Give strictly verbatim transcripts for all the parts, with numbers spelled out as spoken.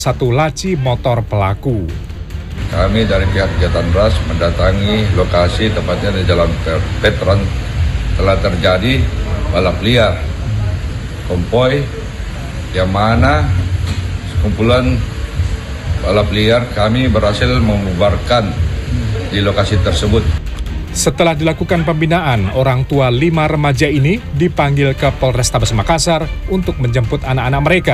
satu laci motor pelaku. Kami dari pihak Jatan Ras mendatangi lokasi tepatnya di Jalan Veteran telah terjadi balap liar konvoi yang mana kumpulan balap liar kami berhasil membubarkan di lokasi tersebut. Setelah dilakukan pembinaan, orang tua lima remaja ini dipanggil ke Polrestabes Makassar untuk menjemput anak-anak mereka.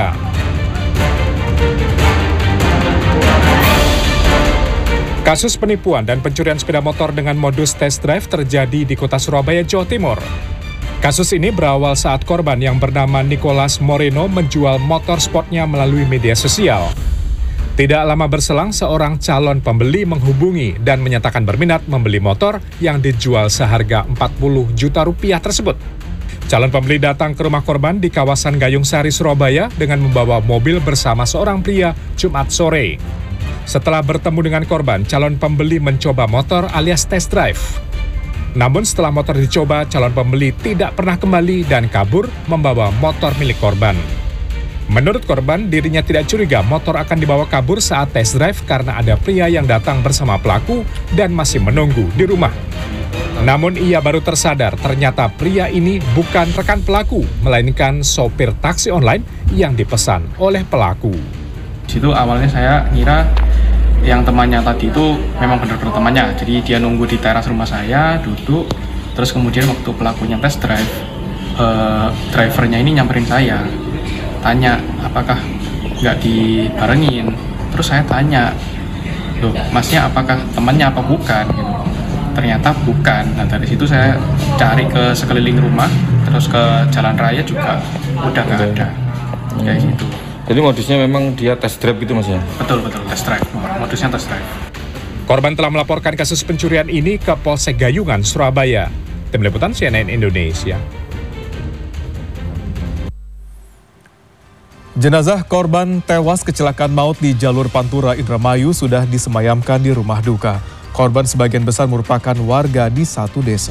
Kasus penipuan dan pencurian sepeda motor dengan modus test drive terjadi di kota Surabaya, Jawa Timur. Kasus ini berawal saat korban yang bernama Nicholas Moreno menjual motor sportnya melalui media sosial. Tidak lama berselang, seorang calon pembeli menghubungi dan menyatakan berminat membeli motor yang dijual seharga empat puluh juta rupiah tersebut. Calon pembeli datang ke rumah korban di kawasan Gayung Sari, Surabaya dengan membawa mobil bersama seorang pria Jumat sore. Setelah bertemu dengan korban, calon pembeli mencoba motor alias test drive. Namun setelah motor dicoba, calon pembeli tidak pernah kembali dan kabur membawa motor milik korban. Menurut korban, dirinya tidak curiga motor akan dibawa kabur saat test drive karena ada pria yang datang bersama pelaku dan masih menunggu di rumah. Namun ia baru tersadar ternyata pria ini bukan rekan pelaku, melainkan sopir taksi online yang dipesan oleh pelaku. Di situ awalnya saya ngira yang temannya tadi itu memang benar-benar temannya, jadi dia nunggu di teras rumah saya, duduk, terus kemudian waktu pelakunya test drive, eh, drivernya ini nyamperin saya, tanya apakah nggak dibarengin, terus saya tanya, loh masnya apakah temannya apa bukan, gitu. Ternyata bukan. Nah dari situ saya cari ke sekeliling rumah, terus ke jalan raya juga udah nggak ada, kayak gitu. Jadi modusnya memang dia test drive gitu mas ya? Betul, betul, test drive, modusnya test drive. Korban telah melaporkan kasus pencurian ini ke Polsek Gayungan, Surabaya. Tim Liputan C N N Indonesia. Jenazah korban tewas kecelakaan maut di jalur Pantura Indramayu sudah disemayamkan di rumah duka. Korban sebagian besar merupakan warga di satu desa.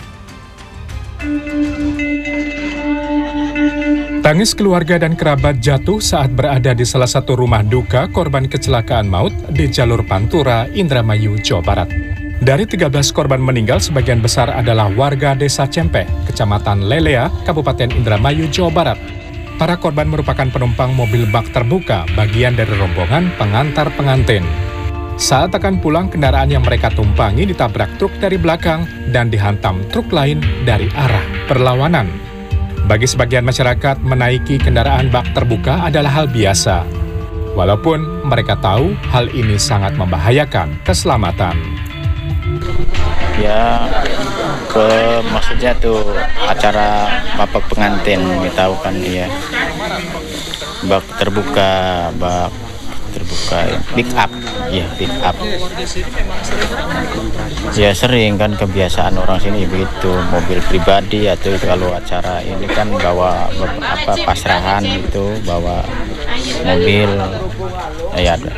Tangis keluarga dan kerabat jatuh saat berada di salah satu rumah duka korban kecelakaan maut di jalur Pantura, Indramayu, Jawa Barat. Dari tiga belas korban meninggal, sebagian besar adalah warga Desa Cempeh, Kecamatan Lelea, Kabupaten Indramayu, Jawa Barat. Para korban merupakan penumpang mobil bak terbuka, bagian dari rombongan pengantar pengantin. Saat akan pulang, kendaraan yang mereka tumpangi ditabrak truk dari belakang dan dihantam truk lain dari arah berlawanan. Bagi sebagian masyarakat, menaiki kendaraan bak terbuka adalah hal biasa. Walaupun mereka tahu hal ini sangat membahayakan keselamatan. Ya, ke maksudnya tuh acara bapak pengantin, kita tahu kan ya. Bak terbuka, bak terbuka, pick up, ya pick up. Ya sering kan kebiasaan orang sini begitu, mobil pribadi atau kalau acara ini kan bawa apa pasrahan gitu, bawa mobil, ya ada.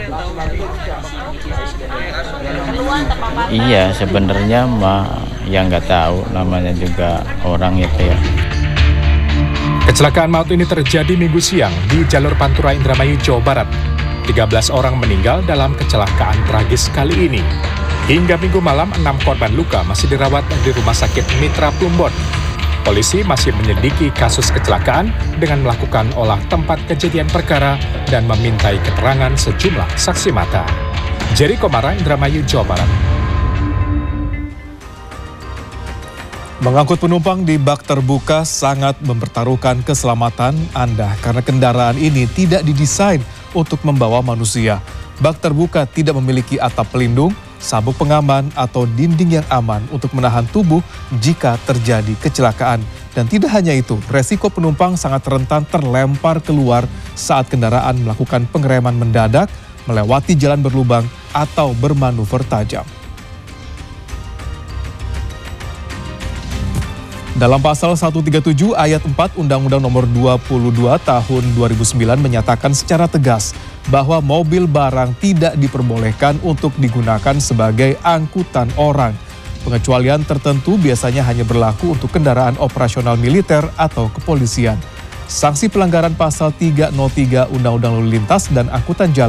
Iya sebenarnya mah yang nggak tahu namanya juga orang itu ya. Kecelakaan maut ini terjadi Minggu siang di jalur Pantura Indramayu, Jawa Barat. tiga belas orang meninggal dalam kecelakaan tragis kali ini. Hingga Minggu malam, enam korban luka masih dirawat di Rumah Sakit Mitra Plumbon. Polisi masih menyelidiki kasus kecelakaan dengan melakukan olah tempat kejadian perkara dan memintai keterangan sejumlah saksi mata. Jerry Komara, Indramayu, Jawa Barat. Mengangkut penumpang di bak terbuka sangat mempertaruhkan keselamatan Anda karena kendaraan ini tidak didesain untuk membawa manusia. Bak terbuka tidak memiliki atap pelindung, sabuk pengaman atau dinding yang aman untuk menahan tubuh jika terjadi kecelakaan. Dan tidak hanya itu, resiko penumpang sangat rentan terlempar keluar saat kendaraan melakukan pengereman mendadak, melewati jalan berlubang atau bermanuver tajam. Dalam pasal seratus tiga puluh tujuh ayat empat Undang-Undang Nomor dua puluh dua Tahun dua ribu sembilan menyatakan secara tegas bahwa mobil barang tidak diperbolehkan untuk digunakan sebagai angkutan orang. Pengecualian tertentu biasanya hanya berlaku untuk kendaraan operasional militer atau kepolisian. Sanksi pelanggaran pasal tiga nol tiga Undang-Undang Lalu Lintas dan Angkutan Jalan